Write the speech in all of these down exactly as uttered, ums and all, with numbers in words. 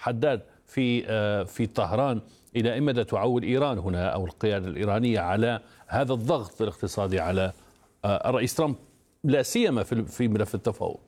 حداد في في طهران، إلى أي مدى تعول إيران هنا أو القيادة الإيرانية على هذا الضغط الاقتصادي على الرئيس ترامب، لا سيما في ملف التفاوض؟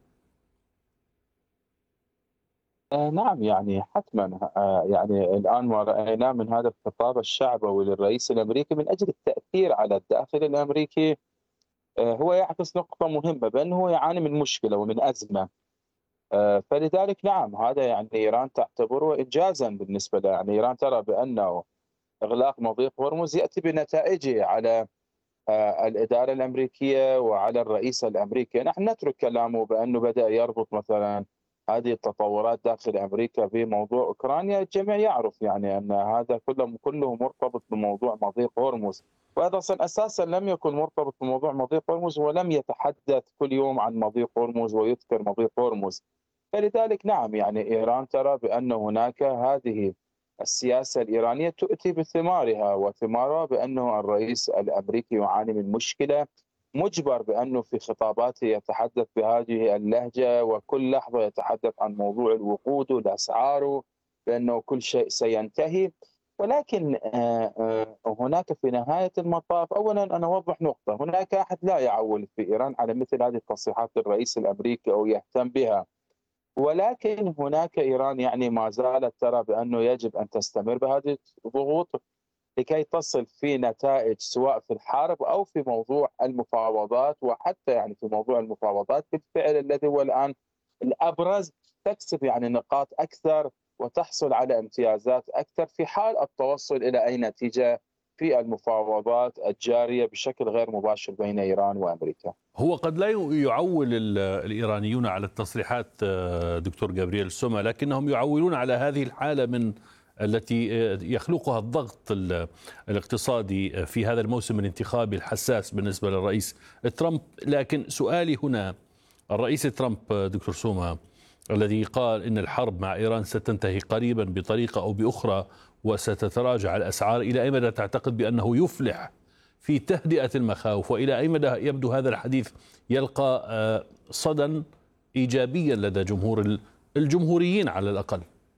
آه نعم، يعني حتما. آه يعني الآن ما رأيناه من هذا الخطاب الشعبوي للرئيس الأمريكي من أجل التأثير على الداخل الأمريكي، آه هو يعكس نقطة مهمة بأنه يعاني من مشكلة ومن أزمة. آه فلذلك نعم، هذا يعني إيران تعتبره إنجازا بالنسبة لها. يعني إيران ترى بأنه إغلاق مضيق هرمز يأتي بنتائجه على آه الإدارة الأمريكية وعلى الرئيس الأمريكي. نحن نترك كلامه بأنه بدأ يربط مثلا هذه التطورات داخل أمريكا بموضوع أوكرانيا. الجميع يعرف يعني أن هذا كله كله مرتبط بموضوع مضيق هرمز، وهذا أصلا أساسا لم يكن مرتبط بموضوع مضيق هرمز، ولم يتحدث كل يوم عن مضيق هرمز ويذكر مضيق هرمز. فلذلك نعم، يعني إيران ترى بأن هناك هذه السياسة الإيرانية تؤتي بثمارها، وثمارها بأنه الرئيس الأمريكي يعاني من مشكلة، مجبر بأنه في خطاباته يتحدث بهذه اللهجة، وكل لحظة يتحدث عن موضوع الوقود والأسعار، بأنه كل شيء سينتهي. ولكن هناك في نهاية المطاف، أولا أنا أوضح نقطة: هناك أحد لا يعول في إيران على مثل هذه التصريحات للرئيس الأمريكي أو يهتم بها، ولكن هناك إيران يعني ما زالت ترى بأنه يجب أن تستمر بهذه الضغوط لكي تصل في نتائج، سواء في الحرب أو في موضوع المفاوضات. وحتى يعني في موضوع المفاوضات بالفعل الذي هو الآن الأبرز، تكسب يعني نقاط أكثر وتحصل على امتيازات أكثر في حال التوصل إلى أي نتيجة في المفاوضات الجارية بشكل غير مباشر بين إيران وأمريكا. هو قد لا يعول الإيرانيون على التصريحات دكتور جابرييل سوما، لكنهم يعولون على هذه الحالة من التي يخلقها الضغط الاقتصادي في هذا الموسم الانتخابي الحساس بالنسبة للرئيس ترامب. لكن سؤالي هنا، الرئيس ترامب دكتور سوما الذي قال إن الحرب مع إيران ستنتهي قريبا بطريقة أو بأخرى وستتراجع الأسعار، إلى أي مدى تعتقد بأنه يفلح في تهدئة المخاوف، وإلى أي مدى يبدو هذا الحديث يلقى صدى إيجابيا لدى جمهور الجمهوريين على الأقل؟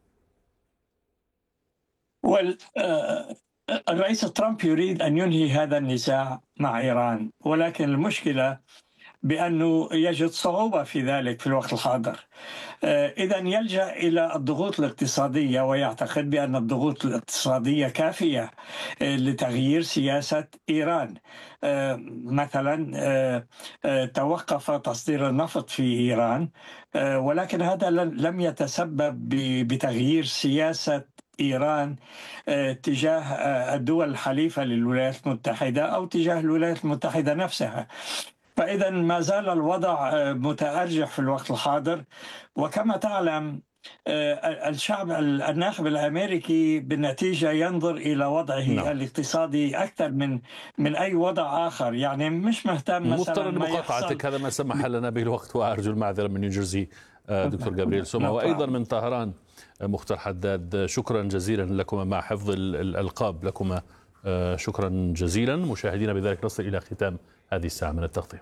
الرئيس ترامب يريد أن ينهي هذا النزاع مع إيران، ولكن المشكلة بأنه يجد صعوبة في ذلك في الوقت الحاضر. إذا يلجأ إلى الضغوط الاقتصادية، ويعتقد بأن الضغوط الاقتصادية كافية لتغيير سياسة إيران. مثلا توقف تصدير النفط في إيران، ولكن هذا لم يتسبب بتغيير سياسة إيران تجاه الدول الحليفة للولايات المتحدة أو تجاه الولايات المتحدة نفسها. فإذا ما زال الوضع متأرجح في الوقت الحاضر. وكما تعلم الشعب الناخب الأمريكي بالنتيجة ينظر إلى وضعه نعم. الاقتصادي أكثر من من أي وضع آخر، يعني مش مهتم مثلا مفترض مقاطعتك، هذا ما سمح لنا به الوقت، وأرجو المعذرة من نيوجيرسي دكتور جابرييل سوما، وأيضا من طهران مختار حداد. شكرا جزيلا لكما مع حفظ الألقاب لكما، شكرا جزيلا. مشاهدينا بذلك نصل إلى ختام هذه الساعة من التغطية.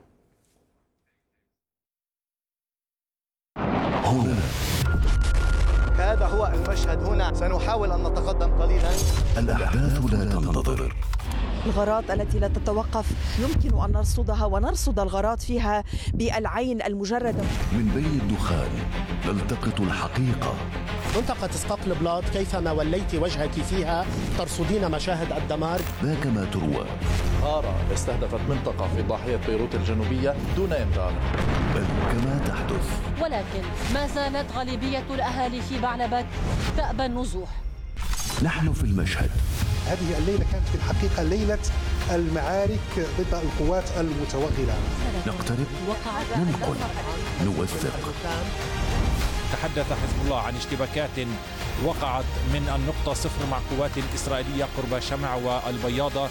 هنا هذا هو المشهد. هنا سنحاول أن نتقدم قليلا. الأحداث لا تنتظر، الغارات التي لا تتوقف يمكن أن نرصدها ونرصد الغارات فيها بالعين المجردة. من بين الدخان نلتقط الحقيقة. منطقة اسقاط بلاد كيفما وليت وجهك فيها ترصدين مشاهد الدمار. ذاك ما تروى. غارة استهدفت منطقة في ضاحية بيروت الجنوبية دون إنذار. بل كما تحدث. ولكن ما زالت غالبية الأهالي في بعلبك تأبى النزوح. نحن في المشهد. هذه الليلة كانت في الحقيقة ليلة المعارك ضد القوات المتوغلة. نقترب، ننقل، نوثق. تحدث حزب الله عن اشتباكات وقعت من النقطة صفر مع قوات إسرائيلية قرب شمع والبياضة.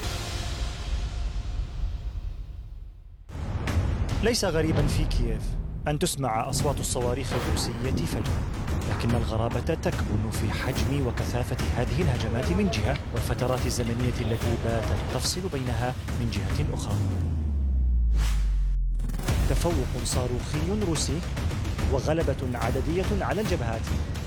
ليس غريبا في كييف أن تسمع أصوات الصواريخ الروسية فجأة، لكن الغرابة تكمن في حجم وكثافة هذه الهجمات من جهة، والفترات الزمنية التي باتت تفصل بينها من جهة أخرى. تفوق صاروخي روسي وغلبة عددية على الجبهات.